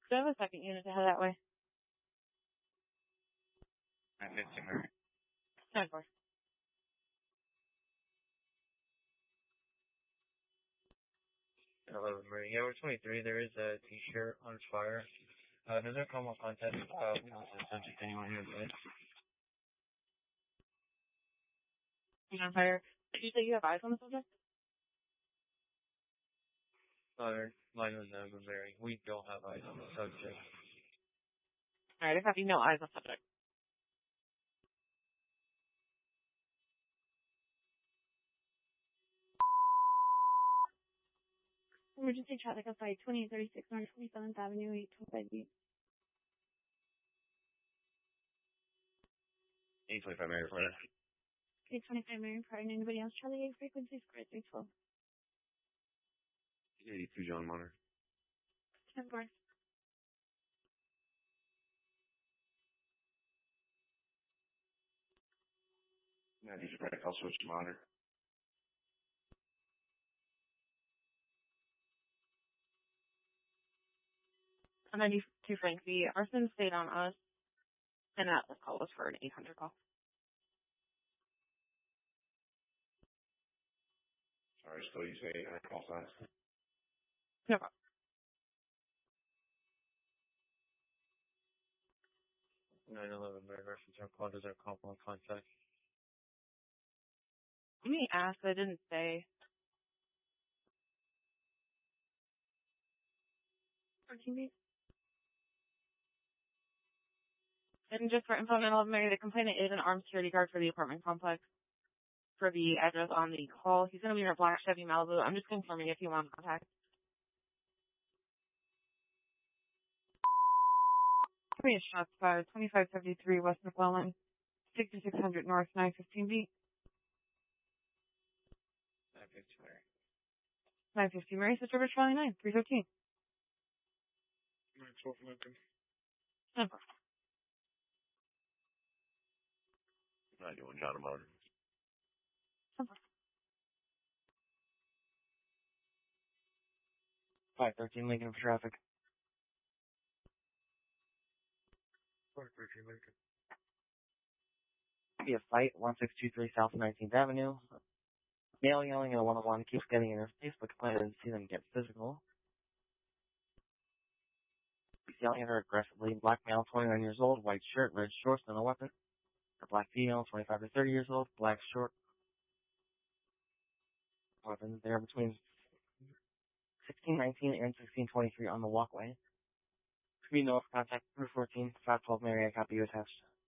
Do I have a second unit to head that way? 950 Mary. 10-4. Mary. Yeah, we're 23. There is a t-shirt on fire. Does there come on contest? We don't have subject anyone here, but... He's on fire. Did you say you have eyes on the subject? Line was never Mary. We don't have eyes on the subject. Alright, I copy no eyes on subject. Emergency traffic outside 2836 North 27th Avenue, 825 825 Mary Florida. 825 Marion Pride. Anybody else? Charlie 8 frequency square 312. 82 John Monner. 10-4. 90 spread, I'll switch to Monner. On 92 Frank V. Arson stayed on us, and that call was for an 800 call. Sorry, still you say call signs. No problem. Mary reference our call. Does our call on contact? Let me ask. I didn't say. 14 feet. And just for info, Mary, the complainant is an armed security guard for the apartment complex. For the address on the call, he's going to be in a black Chevy Malibu. I'm just confirming if you want contact. Three shots fired. 2573 West McClellan, 6600 North, 915B. 950 Mary. 950 Mary, Sister Rich Valley 9, 315. 912 Lincoln. 10-4. 91 John Monner. 10-4. 513 Lincoln for traffic. 413 Lincoln. Be a fight, 1623 South 19th Avenue. Male yelling at a one-on-one keeps getting in her face, but complainant didn't see them get physical. He's yelling at her aggressively. Black male, 29 years old, white shirt, red shorts, and a weapon. A black female, 25 to 30 years old, black short, weapon. They're between 1619 and 1623 on the walkway. Could be no contact 314 512 Mary. I copy you attached.